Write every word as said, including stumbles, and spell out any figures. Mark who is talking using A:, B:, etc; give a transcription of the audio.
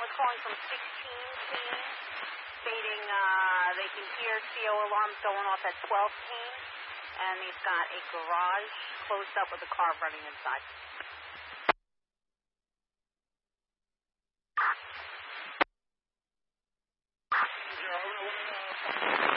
A: calling from sixteen team, stating uh, they can hear C O alarms going off at twelve team, and he's got a garage closed up with a car running inside.